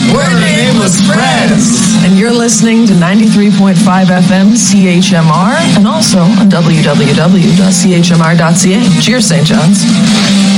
We're the Nameless Friends. And you're listening to 93.5 FM CHMR and also on www.chmr.ca. Cheers, St. John's.